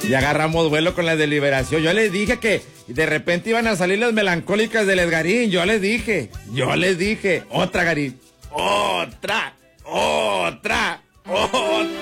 Ya agarramos vuelo con la deliberación. Yo les dije que de repente iban a salir las melancólicas del Edgarín. Yo les dije. Otra, Garín. Otra.